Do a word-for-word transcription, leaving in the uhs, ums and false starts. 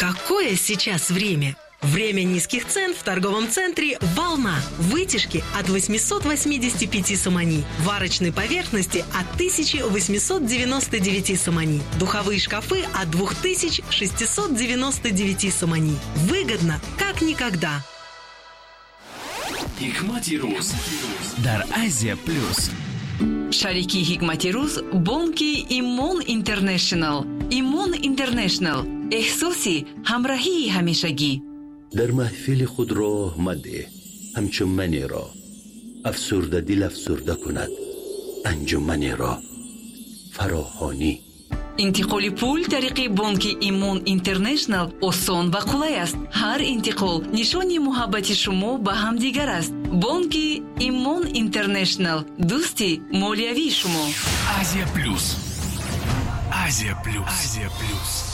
Какое сейчас время? Время низких цен в торговом центре «Волна». Вытяжки от восемьсот восемьдесят пять сомани. Варочной поверхности от тысяча восемьсот девяносто девять сомани. Духовые шкафы от две тысячи шестьсот девяносто девять сомани. Выгодно, как никогда. Hikmati Ruz дар Азия Плюс. Шарики Hikmati Ruz бонки Имон Интернешнл. Имон Интернешнл. احساسی همراهی همیشگی. در محفل خود راه مده همچون را افسرده دل افسرده کند انجمن را فراهانی. انتقال پول طریق بانک ایمون اینترنشنال آسان و قلای است. هر انتقال نشانی محبت شما به هم دیگر است. بانک ایمون اینترنشنال، دوستی مالیوی شما. Азия Плюс. Азия Плюс. Азия Плюс.